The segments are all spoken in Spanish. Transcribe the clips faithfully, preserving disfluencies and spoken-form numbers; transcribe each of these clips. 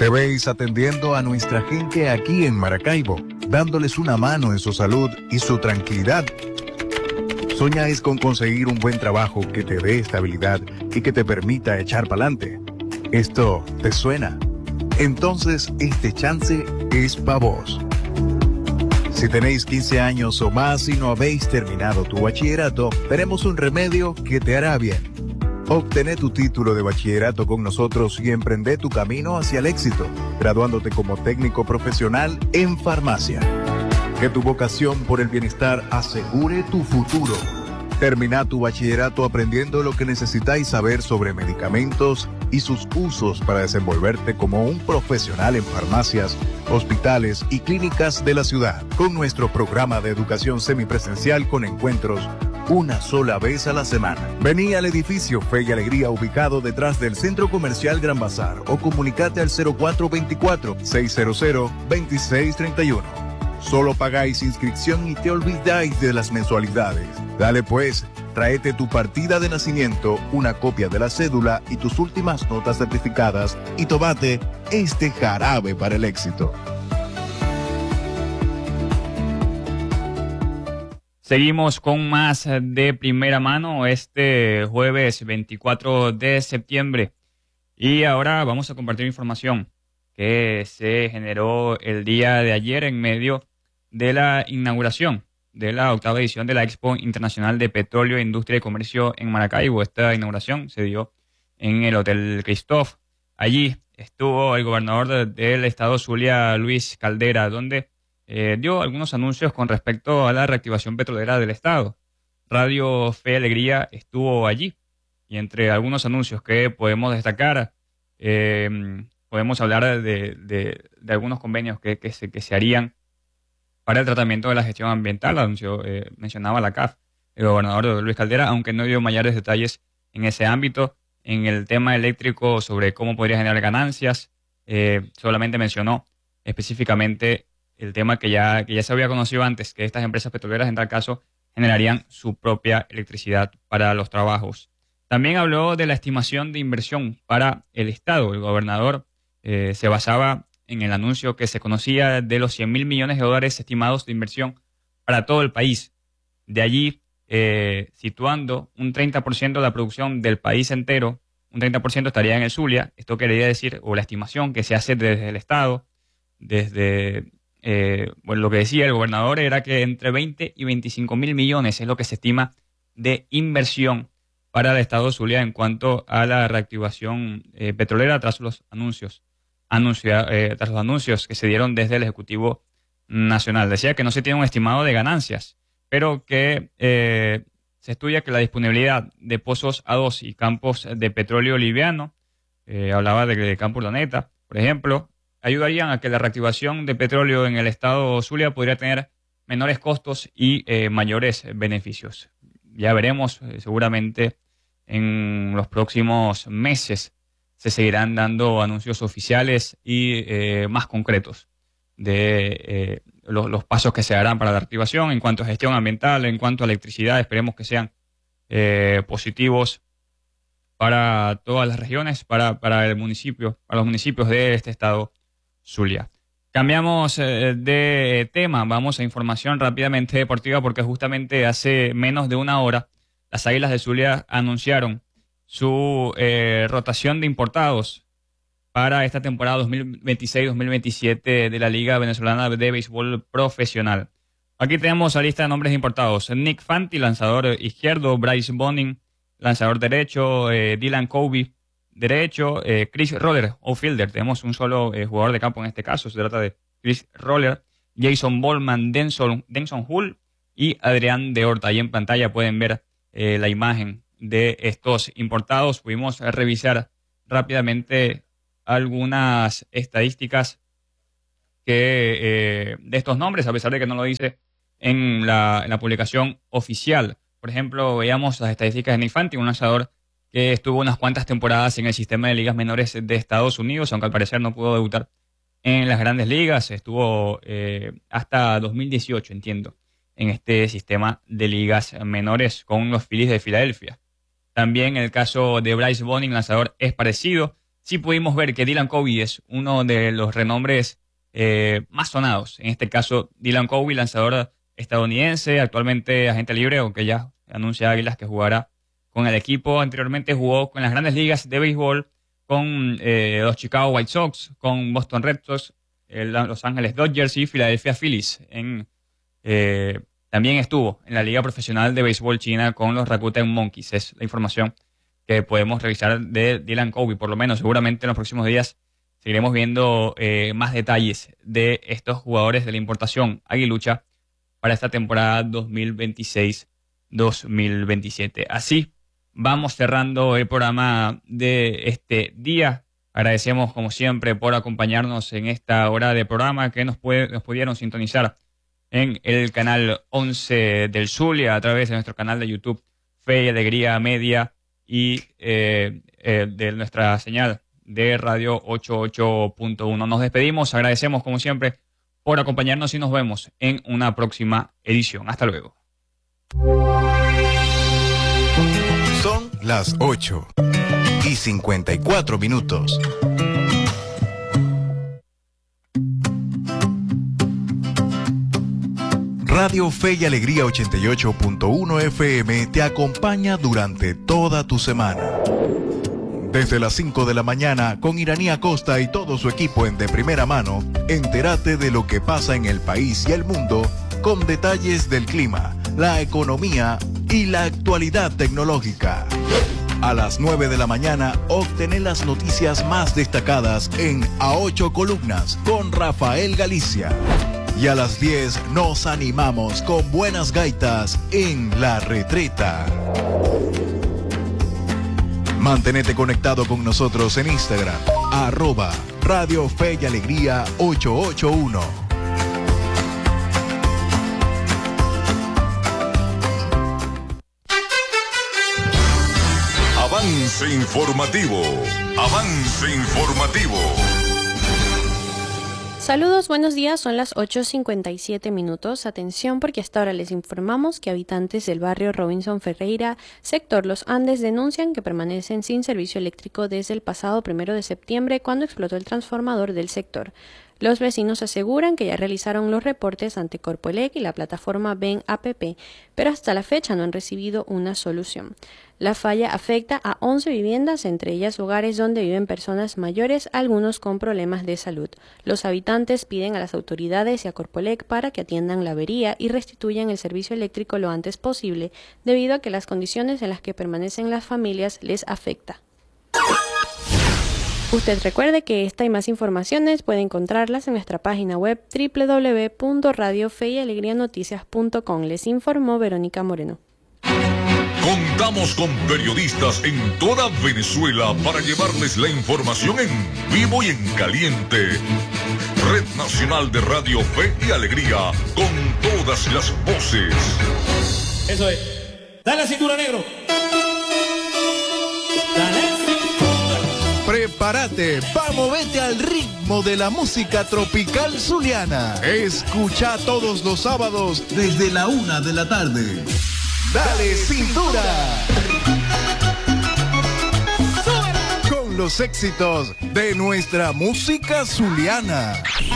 veis atendiendo a nuestra gente aquí en Maracaibo, dándoles una mano en su salud y su tranquilidad. ¿Soñáis con conseguir un buen trabajo que te dé estabilidad y que te permita echar pa'lante? ¿Esto te suena? Entonces este chance es pa' vos. Si tenéis quince años o más y no habéis terminado tu bachillerato, tenemos un remedio que te hará bien. Obtené tu título de bachillerato con nosotros y emprende tu camino hacia el éxito, graduándote como técnico profesional en farmacia. Que tu vocación por el bienestar asegure tu futuro. Termina tu bachillerato aprendiendo lo que necesitáis saber sobre medicamentos y sus usos para desenvolverte como un profesional en farmacias, hospitales y clínicas de la ciudad, con nuestro programa de educación semipresencial con encuentros una sola vez a la semana. Vení al edificio Fe y Alegría ubicado detrás del Centro Comercial Gran Bazar o comunicate al cero cuatro dos cuatro, seis cero cero, dos seis tres uno. Solo pagáis inscripción y te olvidáis de las mensualidades. Dale pues, tráete tu partida de nacimiento, una copia de la cédula y tus últimas notas certificadas y tomate este jarabe para el éxito. Seguimos con más de primera mano este jueves veinticuatro de septiembre y ahora vamos a compartir información que se generó el día de ayer en medio de la inauguración de la octava edición de la Expo Internacional de Petróleo, Industria y Comercio en Maracaibo. Esta inauguración se dio en el Hotel Christoph. Allí estuvo el gobernador de, del estado Zulia, Luis Caldera, donde Eh, dio algunos anuncios con respecto a la reactivación petrolera del estado. Radio Fe y Alegría estuvo allí y entre algunos anuncios que podemos destacar, eh, podemos hablar de, de, de algunos convenios que, que, se, que se harían para el tratamiento de la gestión ambiental. Anunció, eh, mencionaba la C A F, el gobernador Luis Caldera, aunque no dio mayores detalles en ese ámbito. En el tema eléctrico sobre cómo podría generar ganancias, eh, solamente mencionó específicamente el tema que ya, que ya se había conocido antes, que estas empresas petroleras en tal caso generarían su propia electricidad para los trabajos. También habló de la estimación de inversión para el Estado. El gobernador eh, se basaba en el anuncio que se conocía de los cien mil millones de dólares estimados de inversión para todo el país. De allí, eh, situando un treinta por ciento de la producción del país entero, un treinta por ciento estaría en el Zulia. Esto quería decir, o la estimación que se hace desde el Estado, desde... Eh, bueno, lo que decía el gobernador era que entre veinte y veinticinco mil millones es lo que se estima de inversión para el estado de Zulia en cuanto a la reactivación eh, petrolera tras los anuncios anuncia, eh, tras los anuncios que se dieron desde el Ejecutivo Nacional. Decía que no se tiene un estimado de ganancias, pero que eh, se estudia que la disponibilidad de pozos A dos y campos de petróleo liviano, eh, hablaba de, de Campo Urdaneta, por ejemplo, ayudarían a que la reactivación de petróleo en el estado Zulia podría tener menores costos y eh, mayores beneficios. Ya veremos, eh, seguramente en los próximos meses se seguirán dando anuncios oficiales y eh, más concretos de eh, los, los pasos que se harán para la reactivación en cuanto a gestión ambiental, en cuanto a electricidad. Esperemos que sean eh, positivos para todas las regiones, para, para el municipio, para los municipios de este estado Zulia. Cambiamos eh, de tema, vamos a información rápidamente deportiva porque justamente hace menos de una hora las Águilas de Zulia anunciaron su eh, rotación de importados para esta temporada dos mil veintiséis dos mil veintisiete de la Liga Venezolana de Béisbol Profesional. Aquí tenemos la lista de nombres importados: Nick Fanti, lanzador izquierdo; Bryce Bonin, lanzador derecho; eh, Dylan Covey, derecho; eh, Chris Roller, outfielder. Tenemos un solo eh, jugador de campo en este caso, se trata de Chris Roller; Jason Ballman, Denson, Denson Hull y Adrián de Horta. Ahí en pantalla pueden ver eh, la imagen de estos importados. Pudimos eh, revisar rápidamente algunas estadísticas que eh, de estos nombres, a pesar de que no lo dice en la, en la publicación oficial. Por ejemplo, veíamos las estadísticas de Nick Fanti, un lanzador que estuvo unas cuantas temporadas en el sistema de ligas menores de Estados Unidos, aunque al parecer no pudo debutar en las grandes ligas. Estuvo eh, hasta dos mil dieciocho, entiendo, en este sistema de ligas menores con los Phillies de Filadelfia. También el caso de Bryce Bonin, lanzador, es parecido. sí pudimos ver que Dylan Covey es uno de los renombres eh, más sonados. En este caso, Dylan Covey, lanzador estadounidense, actualmente agente libre, aunque ya anuncia Águilas que jugará con el equipo. Anteriormente jugó con las grandes ligas de béisbol, con eh, los Chicago White Sox, con Boston Red Sox, el, Los Ángeles Dodgers y Philadelphia Phillies. En, eh, también estuvo en la Liga Profesional de Béisbol China con los Rakuten Monkeys. Es la información que podemos revisar de Dylan Covey. Por lo menos, seguramente en los próximos días seguiremos viendo eh, más detalles de estos jugadores de la importación aguilucha para esta temporada dos mil veintiséis dos mil veintisiete. Así vamos cerrando el programa de este día. Agradecemos, como siempre, por acompañarnos en esta hora de programa que nos, puede, nos pudieron sintonizar en el canal once del Zulia, a través de nuestro canal de YouTube Fe y Alegría Media y eh, eh, de nuestra señal de Radio ochenta y ocho punto uno. Nos despedimos, agradecemos, como siempre, por acompañarnos y nos vemos en una próxima edición. Hasta luego. Son las ocho y cincuenta y cuatro minutos. Radio Fe y Alegría ochenta y ocho punto uno F M te acompaña durante toda tu semana. Desde las cinco de la mañana, con Iraní Acosta y todo su equipo en De Primera Mano, entérate de lo que pasa en el país y el mundo, con detalles del clima, la economía y la actualidad tecnológica. A las nueve de la mañana, obtener las noticias más destacadas en A Ocho Columnas con Rafael Galicia. Y a las diez nos animamos con buenas gaitas en La Retreta. Mantenete conectado con nosotros en Instagram, arroba Radio Fe y Alegría ochocientos ochenta y uno. Avance informativo, avance informativo. Saludos, buenos días, son las ocho cincuenta y siete minutos. Atención porque hasta ahora les informamos que habitantes del barrio Robinson Ferreira, sector Los Andes, denuncian que permanecen sin servicio eléctrico desde el pasado primero de septiembre, cuando explotó el transformador del sector. Los vecinos aseguran que ya realizaron los reportes ante Corpoelec y la plataforma Ven App, pero hasta la fecha no han recibido una solución. La falla afecta a once viviendas, entre ellas hogares donde viven personas mayores, algunos con problemas de salud. Los habitantes piden a las autoridades y a Corpoelec para que atiendan la avería y restituyan el servicio eléctrico lo antes posible, debido a que las condiciones en las que permanecen las familias les afecta. Usted recuerde que esta y más informaciones puede encontrarlas en nuestra página web doble u doble u doble u punto radio fe y alegría noticias punto com. Les informó Verónica Moreno. Contamos con periodistas en toda Venezuela para llevarles la información en vivo y en caliente. Red Nacional de Radio Fe y Alegría, con todas las voces. Eso es. Dale la cintura, negro. Dale. Prepárate, vamos, vete al ritmo de la música tropical zuliana. Escucha todos los sábados desde la una de la tarde. Dale cintura. Con los éxitos de nuestra música zuliana.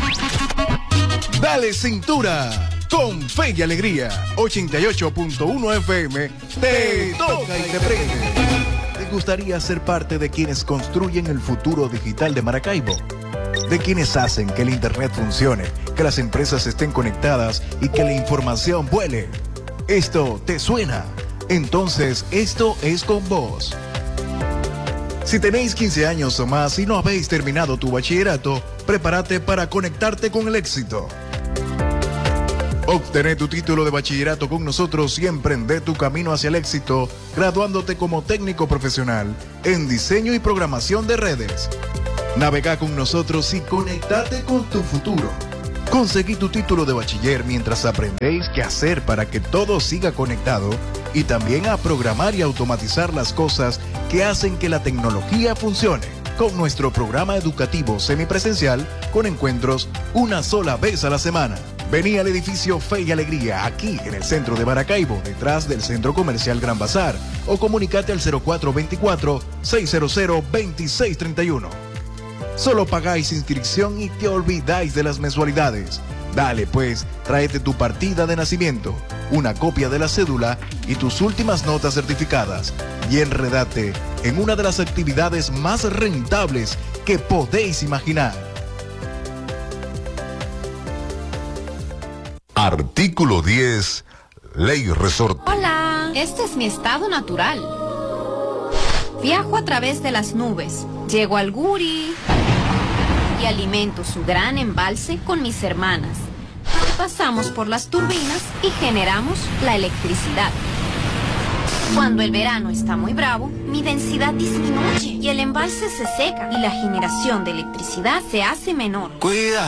Dale cintura. Con Fe y Alegría, ochenta y ocho punto uno F M, te toca y te prende. ¿Te gustaría ser parte de quienes construyen el futuro digital de Maracaibo? De quienes hacen que el Internet funcione, que las empresas estén conectadas y que la información vuele. ¿Esto te suena? Entonces, esto es con vos. Si tenéis quince años o más y no habéis terminado tu bachillerato, prepárate para conectarte con el éxito. Obtener tu título de bachillerato con nosotros y emprender tu camino hacia el éxito, graduándote como técnico profesional en diseño y programación de redes. Navega con nosotros y conectate con tu futuro. Conseguí tu título de bachiller mientras aprendéis qué hacer para que todo siga conectado y también a programar y automatizar las cosas que hacen que la tecnología funcione, con nuestro programa educativo semipresencial con encuentros una sola vez a la semana. Vení al edificio Fe y Alegría, aquí en el centro de Maracaibo, detrás del Centro Comercial Gran Bazar, o comunicate al cero cuatro dos cuatro, seis cero cero, dos seis tres uno. Solo pagáis inscripción y te olvidáis de las mensualidades. Dale pues, tráete tu partida de nacimiento, una copia de la cédula y tus últimas notas certificadas y enredate en una de las actividades más rentables que podéis imaginar. Artículo diez. Ley Resorte. Hola, este es mi estado natural. Viajo a través de las nubes, llego al Guri y alimento su gran embalse con mis hermanas. Pasamos por las turbinas y generamos la electricidad. Cuando el verano está muy bravo, mi densidad disminuye y el embalse se seca y la generación de electricidad se hace menor. Cuida.